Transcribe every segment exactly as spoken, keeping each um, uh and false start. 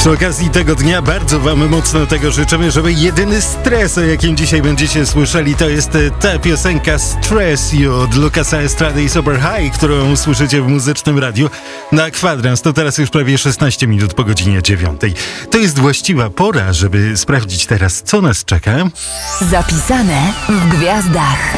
Przy okazji tego dnia bardzo wam mocno tego życzymy, żeby jedyny stres, o jakim dzisiaj będziecie słyszeli, to jest ta piosenka Stress You od Lucasa Estrady i Super High, którą słyszycie w Muzycznym Radiu na kwadrans. To teraz już prawie szesnaście minut po godzinie dziewiątej. To jest właściwa pora, żeby sprawdzić teraz, co nas czeka. Zapisane w gwiazdach.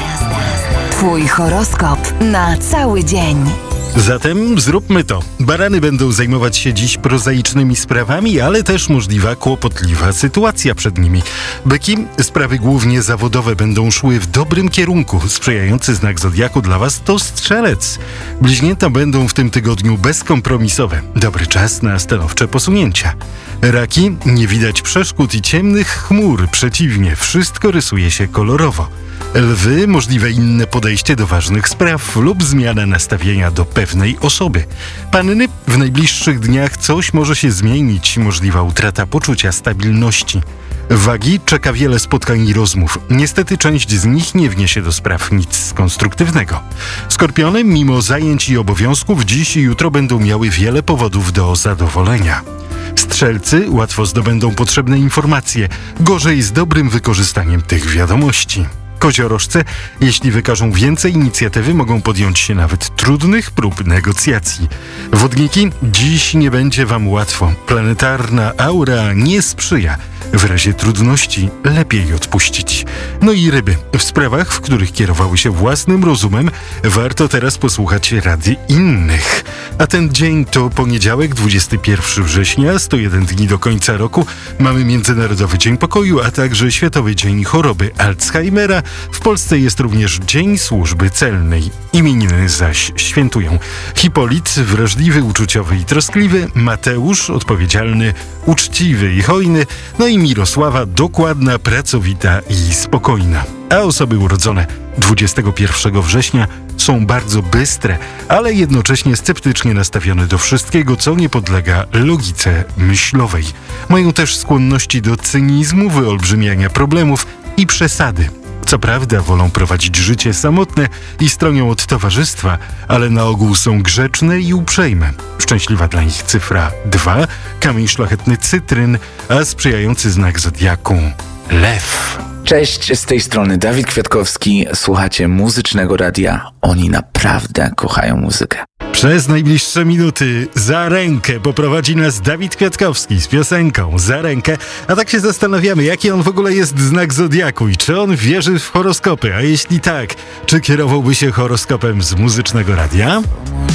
Twój horoskop na cały dzień. Zatem zróbmy to. Barany będą zajmować się dziś prozaicznymi sprawami, ale też możliwa kłopotliwa sytuacja przed nimi. Byki, sprawy głównie zawodowe będą szły w dobrym kierunku. Sprzyjający znak zodiaku dla was to Strzelec. Bliźnięta będą w tym tygodniu bezkompromisowe. Dobry czas na stanowcze posunięcia. Raki, nie widać przeszkód i ciemnych chmur. Przeciwnie, wszystko rysuje się kolorowo. Lwy, możliwe inne podejście do ważnych spraw lub zmiana nastawienia do pewnej osoby. Panny, w najbliższych dniach coś może się zmienić, możliwa utrata poczucia stabilności. Wagi, czeka wiele spotkań i rozmów. Niestety część z nich nie wniesie do spraw nic konstruktywnego. Skorpiony, mimo zajęć i obowiązków, dziś i jutro będą miały wiele powodów do zadowolenia. Strzelcy, łatwo zdobędą potrzebne informacje, gorzej z dobrym wykorzystaniem tych wiadomości. Koziorożce, jeśli wykażą więcej inicjatywy, mogą podjąć się nawet trudnych prób negocjacji. Wodniki, dziś nie będzie wam łatwo. Planetarna aura nie sprzyja. W razie trudności lepiej odpuścić. No i ryby. W sprawach, w których kierowały się własnym rozumem, warto teraz posłuchać rady innych. A ten dzień to poniedziałek, dwudziestego pierwszego września, sto jeden dni do końca roku. Mamy Międzynarodowy Dzień Pokoju, a także Światowy Dzień Choroby Alzheimera. W Polsce jest również Dzień Służby Celnej. Imieniny zaś świętują Hipolit, wrażliwy, uczuciowy i troskliwy, Mateusz, odpowiedzialny, uczciwy i hojny, no i Mirosława, dokładna, pracowita i spokojna. A osoby urodzone dwudziestego pierwszego września są bardzo bystre, ale jednocześnie sceptycznie nastawione do wszystkiego, co nie podlega logice myślowej. Mają też skłonności do cynizmu, wyolbrzymiania problemów i przesady. Co prawda wolą prowadzić życie samotne i stronią od towarzystwa, ale na ogół są grzeczne i uprzejme. Szczęśliwa dla nich cyfra dwa, kamień szlachetny cytryn, a sprzyjający znak zodiaku lew. Cześć, z tej strony Dawid Kwiatkowski. Słuchacie Muzycznego Radia. Oni naprawdę kochają muzykę. Przez najbliższe minuty za rękę poprowadzi nas Dawid Kwiatkowski z piosenką Za rękę, a tak się zastanawiamy, jaki on w ogóle jest znak zodiaku i czy on wierzy w horoskopy, a jeśli tak, czy kierowałby się horoskopem z Muzycznego Radia?